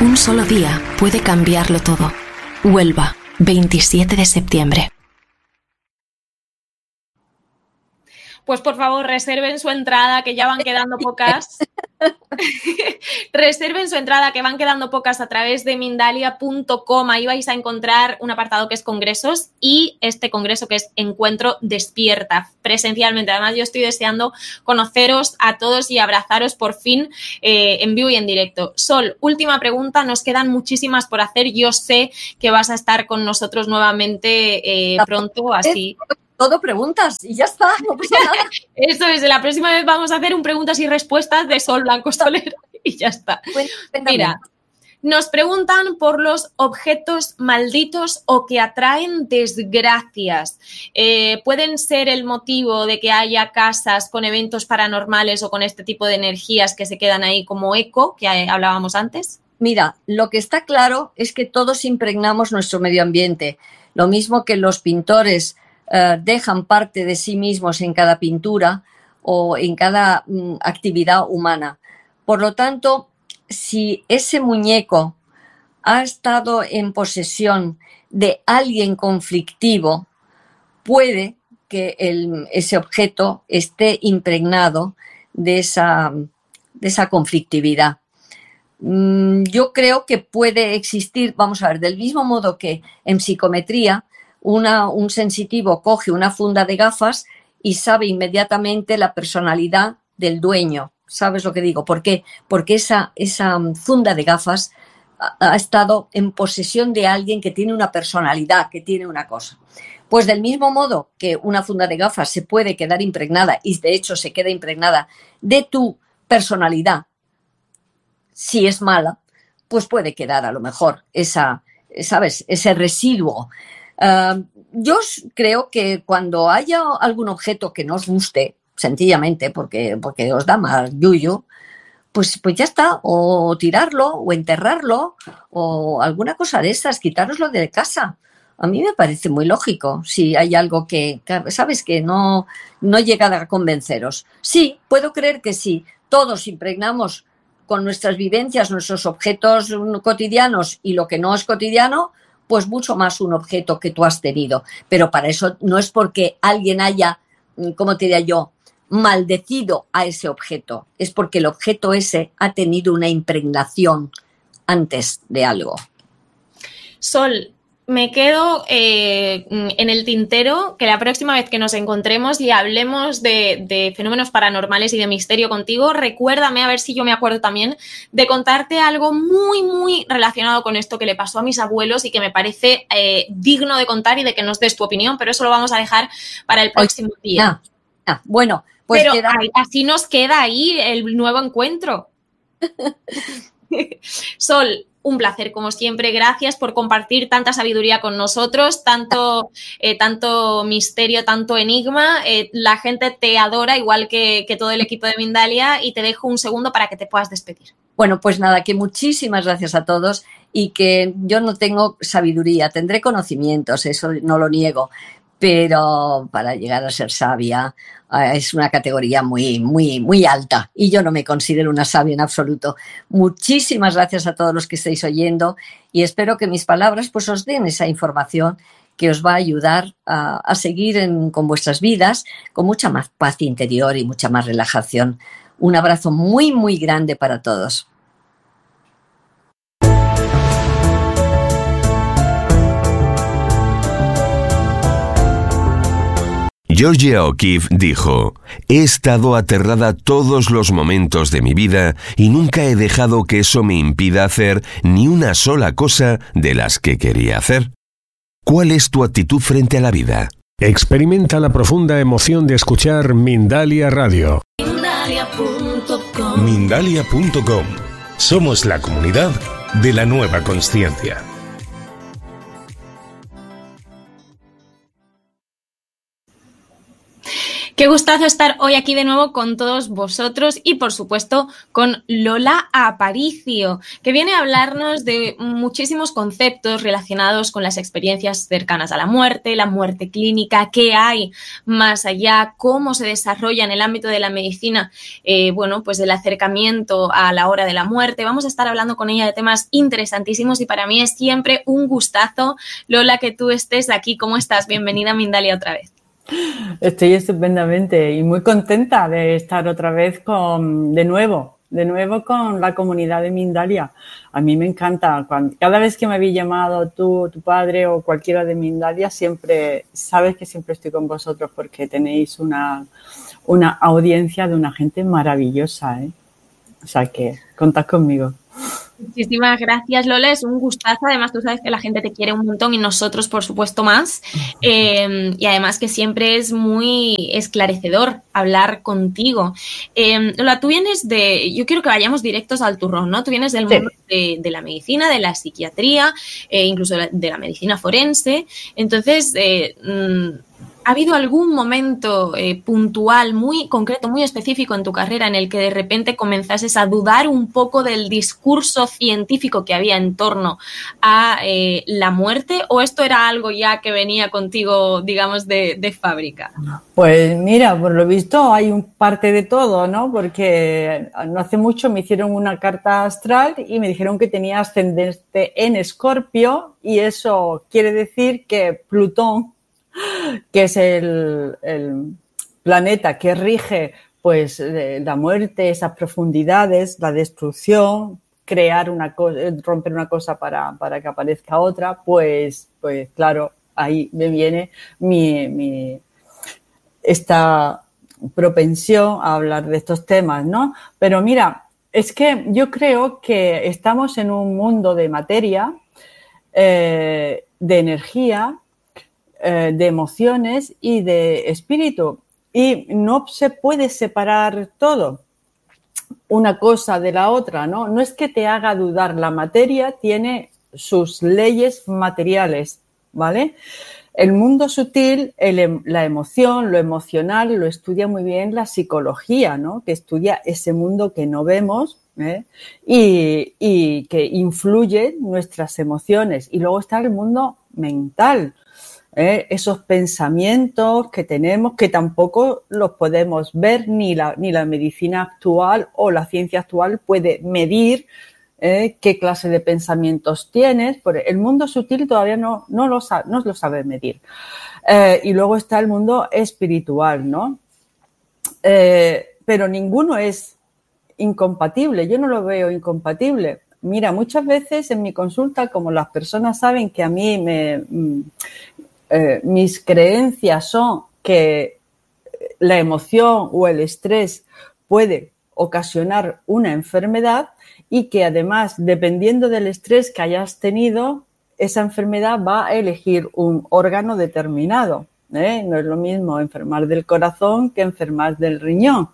Un solo día puede cambiarlo todo. Huelva, 27 de septiembre. Pues por favor, reserven su entrada, que ya van quedando pocas. Reserven su entrada, que van quedando pocas, a través de Mindalia.com. Ahí vais a encontrar un apartado que es congresos y este congreso que es Encuentro Despierta, presencialmente. Además, yo estoy deseando conoceros a todos y abrazaros por fin en vivo y en directo. Sol, última pregunta. Nos quedan muchísimas por hacer. Yo sé que vas a estar con nosotros nuevamente pronto, así... Todo preguntas y ya está, no pasa nada. Eso es, la próxima vez vamos a hacer un preguntas y respuestas de Sol Blanco Soler y ya está. Mira, nos preguntan por los objetos malditos o que atraen desgracias. ¿Pueden ser el motivo de que haya casas con eventos paranormales o con este tipo de energías que se quedan ahí como eco, que hablábamos antes? Mira, lo que está claro es que todos impregnamos nuestro medio ambiente. Lo mismo que los pintores dejan parte de sí mismos en cada pintura o en cada actividad humana. Por lo tanto, si ese muñeco ha estado en posesión de alguien conflictivo, puede que ese objeto esté impregnado de esa conflictividad. Yo creo que puede existir, vamos a ver, del mismo modo que en psicometría, un sensitivo coge una funda de gafas y sabe inmediatamente la personalidad del dueño. ¿Sabes lo que digo? ¿Por qué? Porque esa funda de gafas ha estado en posesión de alguien que tiene una personalidad, que tiene una cosa. Pues del mismo modo que una funda de gafas se puede quedar impregnada, y de hecho se queda impregnada, de tu personalidad, si es mala, pues puede quedar a lo mejor ese residuo. Yo creo que cuando haya algún objeto que no os guste, sencillamente porque os da más yuyu, pues ya está, o tirarlo, o enterrarlo, o alguna cosa de esas, quitároslo de casa. A mí me parece muy lógico, si hay algo que sabes, que no llega a convenceros. Sí, puedo creer que sí, todos impregnamos con nuestras vivencias, nuestros objetos cotidianos y lo que no es cotidiano, pues mucho más un objeto que tú has tenido. Pero para eso no es porque alguien haya, ¿cómo te diría yo?, maldecido a ese objeto. Es porque el objeto ese ha tenido una impregnación antes de algo. Sol, me quedo en el tintero que la próxima vez que nos encontremos y hablemos de fenómenos paranormales y de misterio contigo, recuérdame, a ver si yo me acuerdo también, de contarte algo muy, muy relacionado con esto que le pasó a mis abuelos y que me parece digno de contar y de que nos des tu opinión, pero eso lo vamos a dejar para el próximo día. Bueno, pues pero así nos queda ahí el nuevo encuentro. Sol, un placer, como siempre. Gracias por compartir tanta sabiduría con nosotros, tanto misterio, tanto enigma. La gente te adora, igual que todo el equipo de Mindalia, y te dejo un segundo para que te puedas despedir. Bueno, pues nada, que muchísimas gracias a todos y que yo no tengo sabiduría, tendré conocimientos, eso no lo niego, pero para llegar a ser sabia es una categoría muy, muy, muy alta y yo no me considero una sabia en absoluto. Muchísimas gracias a todos los que estáis oyendo y espero que mis palabras pues os den esa información que os va a ayudar a seguir con vuestras vidas con mucha más paz interior y mucha más relajación. Un abrazo muy, muy grande para todos. Georgia O'Keeffe dijo: «He estado aterrada todos los momentos de mi vida y nunca he dejado que eso me impida hacer ni una sola cosa de las que quería hacer». ¿Cuál es tu actitud frente a la vida? Experimenta la profunda emoción de escuchar Mindalia Radio. Mindalia.com. Mindalia.com. Somos la comunidad de la nueva consciencia. Qué gustazo estar hoy aquí de nuevo con todos vosotros y, por supuesto, con Lola Aparicio, que viene a hablarnos de muchísimos conceptos relacionados con las experiencias cercanas a la muerte clínica, qué hay más allá, cómo se desarrolla en el ámbito de la medicina, pues el acercamiento a la hora de la muerte. Vamos a estar hablando con ella de temas interesantísimos y para mí es siempre un gustazo, Lola, que tú estés aquí. ¿Cómo estás? Bienvenida a Mindalia otra vez. Estoy estupendamente y muy contenta de estar otra vez de nuevo con la comunidad de Mindalia. A mí me encanta, cada vez que me habéis llamado tú, tu padre o cualquiera de Mindalia, siempre sabes que siempre estoy con vosotros porque tenéis una audiencia de una gente maravillosa, ¿eh? O sea que contad conmigo. Muchísimas gracias, Lola, es un gustazo. Además, tú sabes que la gente te quiere un montón y nosotros, por supuesto, más. Y además que siempre es muy esclarecedor hablar contigo. Lola, tú vienes yo quiero que vayamos directos al turrón, ¿no? Tú vienes del mundo de la medicina, de la psiquiatría, incluso de la medicina forense. Entonces, ¿ha habido algún momento puntual, muy concreto, muy específico en tu carrera en el que de repente comenzases a dudar un poco del discurso científico que había en torno a la muerte? ¿O esto era algo ya que venía contigo, digamos, de fábrica? Pues mira, por lo visto hay un parte de todo, ¿no? Porque no hace mucho me hicieron una carta astral y me dijeron que tenía ascendente en Escorpio y eso quiere decir que Plutón, que es el planeta que rige pues la muerte, esas profundidades, la destrucción, crear una cosa, romper una cosa para que aparezca otra, pues claro, ahí me viene esta propensión a hablar de estos temas, ¿no? Pero mira, es que yo creo que estamos en un mundo de materia, de energía, de emociones y de espíritu, y no se puede separar todo una cosa de la otra, ¿no? No es que te haga dudar, la materia tiene sus leyes materiales, ¿vale? El mundo sutil, la emoción, lo emocional, lo estudia muy bien la psicología, ¿no? Que estudia ese mundo que no vemos, y que influye nuestras emociones. Y luego está el mundo mental, esos pensamientos que tenemos, que tampoco los podemos ver, ni la medicina actual o la ciencia actual puede medir qué clase de pensamientos tienes. El mundo sutil todavía no lo sabe medir. Y luego está el mundo espiritual, ¿no? Pero ninguno es incompatible. Yo no lo veo incompatible. Mira, muchas veces en mi consulta, como las personas saben que a mí mis creencias son que la emoción o el estrés puede ocasionar una enfermedad y que además, dependiendo del estrés que hayas tenido, esa enfermedad va a elegir un órgano determinado. No es lo mismo enfermar del corazón que enfermar del riñón.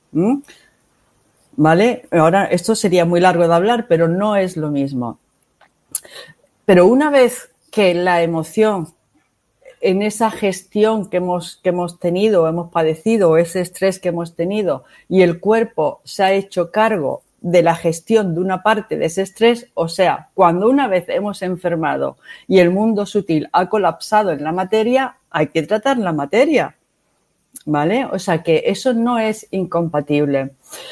¿Vale? Ahora, esto sería muy largo de hablar, pero no es lo mismo. Pero una vez que la emoción, en esa gestión que hemos tenido, hemos padecido, ese estrés que hemos tenido, y el cuerpo se ha hecho cargo de la gestión de una parte de ese estrés, o sea, cuando una vez hemos enfermado y el mundo sutil ha colapsado en la materia, hay que tratar la materia, ¿vale? O sea que eso no es incompatible,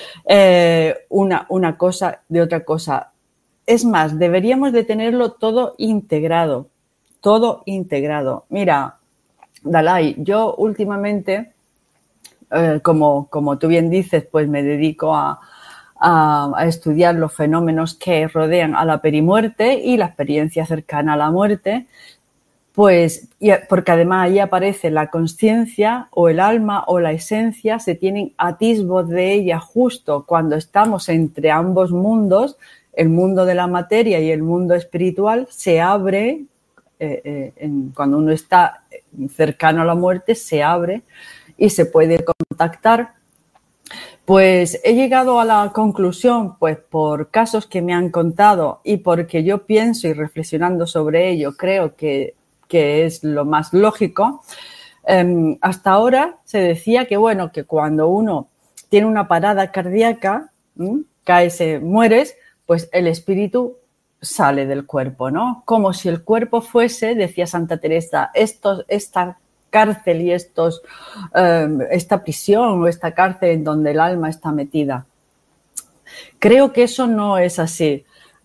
una cosa de otra cosa. Es más, deberíamos de tenerlo todo integrado. Todo integrado. Mira, Dalai, yo últimamente, como tú bien dices, pues me dedico a estudiar los fenómenos que rodean a la perimuerte y la experiencia cercana a la muerte, pues porque además ahí aparece la consciencia o el alma o la esencia, se tienen atisbos de ella justo cuando estamos entre ambos mundos, el mundo de la materia y el mundo espiritual se abre. Cuando uno está cercano a la muerte se abre y se puede contactar. Pues he llegado a la conclusión, pues por casos que me han contado y porque yo pienso y reflexionando sobre ello creo que es lo más lógico, Hasta ahora se decía que, bueno, que cuando uno tiene una parada cardíaca, caes, mueres, pues el espíritu sale del cuerpo, ¿no? Como si el cuerpo fuese, decía Santa Teresa, esta cárcel y esta prisión o esta cárcel en donde el alma está metida. Creo que eso no es así.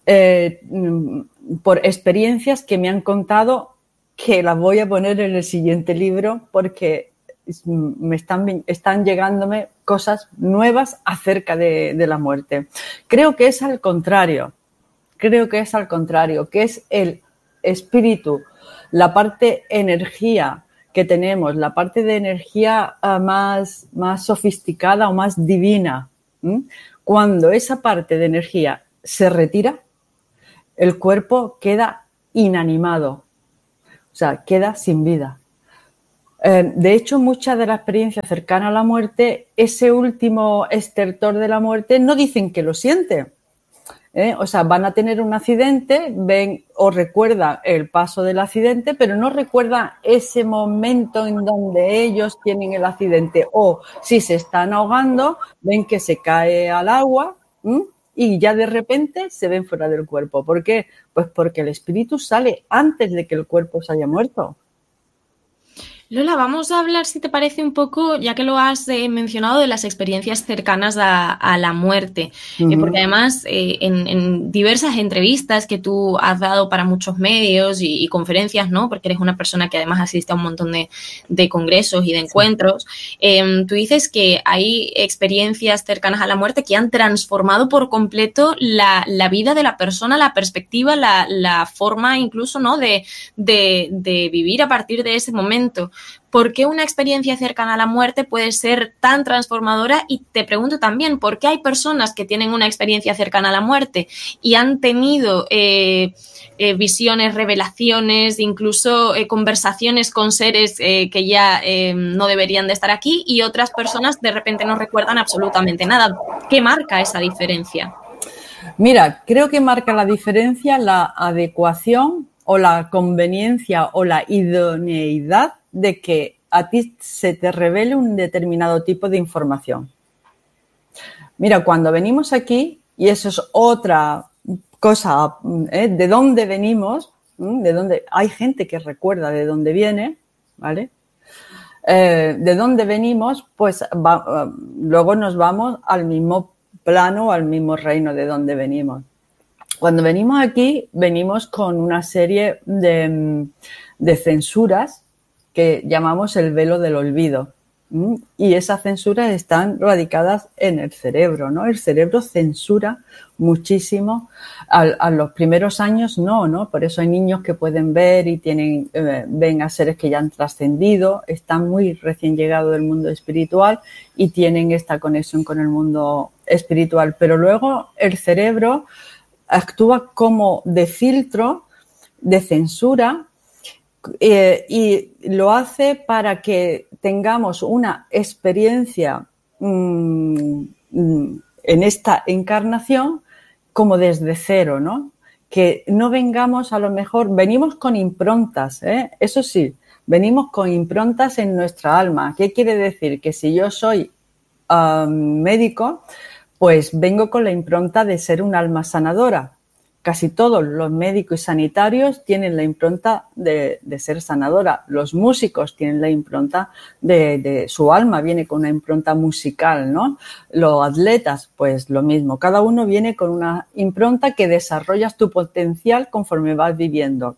Por experiencias que me han contado, que las voy a poner en el siguiente libro porque están llegándome cosas nuevas acerca de la muerte. Creo que es al contrario, que es el espíritu, la parte energía que tenemos, la parte de energía más sofisticada o más divina. Cuando esa parte de energía se retira, el cuerpo queda inanimado, o sea, queda sin vida. De hecho, muchas de las experiencias cercanas a la muerte, ese último estertor de la muerte, no dicen que lo sienten. O sea, van a tener un accidente, ven o recuerdan el paso del accidente, pero no recuerdan ese momento en donde ellos tienen el accidente. O si se están ahogando, ven que se cae al agua y ya de repente se ven fuera del cuerpo. ¿Por qué? Pues porque el espíritu sale antes de que el cuerpo se haya muerto. Lola, vamos a hablar, si te parece, un poco, ya que lo has mencionado, de las experiencias cercanas a la muerte. Porque además, en diversas entrevistas que tú has dado para muchos medios y conferencias, ¿no? Porque eres una persona que además asiste a un montón de congresos y de encuentros, tú dices que hay experiencias cercanas a la muerte que han transformado por completo la vida de la persona, la perspectiva, la forma incluso, ¿no? de vivir a partir de ese momento. ¿Por qué una experiencia cercana a la muerte puede ser tan transformadora? Y te pregunto también, ¿por qué hay personas que tienen una experiencia cercana a la muerte y han tenido visiones, revelaciones, incluso conversaciones con seres que ya no deberían de estar aquí, y otras personas de repente no recuerdan absolutamente nada? ¿Qué marca esa diferencia? Mira, creo que marca la diferencia la adecuación o la conveniencia o la idoneidad de que a ti se te revele un determinado tipo de información. Mira, cuando venimos aquí, y eso es otra cosa, de dónde venimos, de dónde hay gente que recuerda de dónde viene, ¿vale? De dónde venimos, pues luego nos vamos al mismo plano, al mismo reino de donde venimos. Cuando venimos aquí, venimos con una serie de censuras que llamamos el velo del olvido. Y esas censuras están radicadas en el cerebro, ¿no? El cerebro censura muchísimo. A los primeros años no. Por eso hay niños que pueden ver y ven a seres que ya han trascendido, están muy recién llegados del mundo espiritual y tienen esta conexión con el mundo espiritual. Pero luego el cerebro actúa como de filtro, de censura, y lo hace para que tengamos una experiencia en esta encarnación como desde cero, ¿no? Que no vengamos, a lo mejor, venimos con improntas, eso sí, venimos con improntas en nuestra alma. ¿Qué quiere decir? Que si yo soy médico, pues vengo con la impronta de ser un alma sanadora. Casi todos los médicos y sanitarios tienen la impronta de ser sanadora. Los músicos tienen la impronta de su alma, viene con una impronta musical, ¿no? Los atletas, pues lo mismo. Cada uno viene con una impronta que desarrollas tu potencial conforme vas viviendo.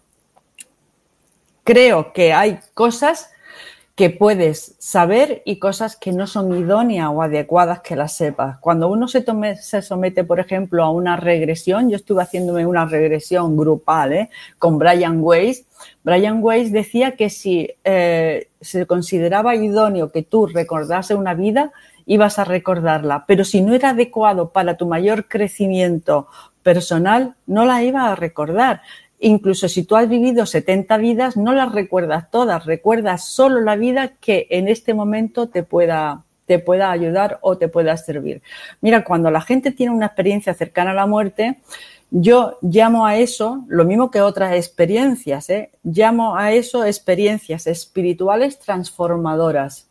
Creo que hay cosas que puedes saber y cosas que no son idóneas o adecuadas que las sepas. Cuando uno se somete, por ejemplo, a una regresión, yo estuve haciéndome una regresión grupal con Brian Weiss. Brian Weiss decía que si se consideraba idóneo que tú recordase una vida, ibas a recordarla, pero si no era adecuado para tu mayor crecimiento personal, no la ibas a recordar. Incluso si tú has vivido 70 vidas, no las recuerdas todas, recuerdas solo la vida que en este momento te pueda ayudar o te pueda servir. Mira, cuando la gente tiene una experiencia cercana a la muerte, Yo llamo a eso, lo mismo que otras experiencias, llamo a eso experiencias espirituales transformadoras.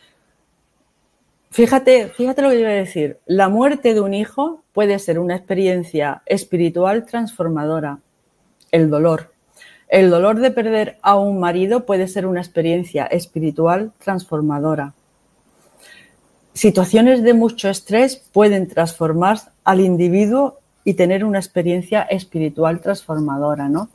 Fíjate lo que yo voy a decir. La muerte de un hijo puede ser una experiencia espiritual transformadora. El dolor de perder a un marido puede ser una experiencia espiritual transformadora. Situaciones de mucho estrés pueden transformar al individuo y tener una experiencia espiritual transformadora, ¿no?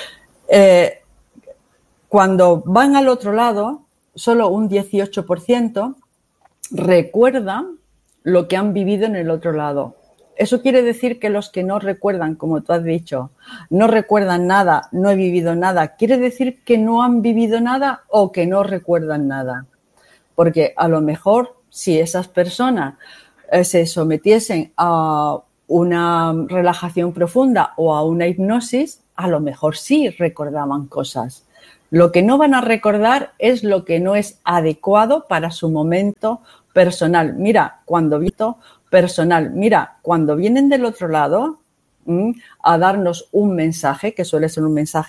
Cuando van al otro lado, solo un 18% recuerdan lo que han vivido en el otro lado. Eso quiere decir que los que no recuerdan, como tú has dicho, no recuerdan nada, no he vivido nada, ¿quiere decir que no han vivido nada o que no recuerdan nada? Porque a lo mejor si esas personas se sometiesen a una relajación profunda o a una hipnosis, a lo mejor sí recordaban cosas. Lo que no van a recordar es lo que no es adecuado para su momento personal. Mira, cuando vienen del otro lado a darnos un mensaje, que suele ser un mensaje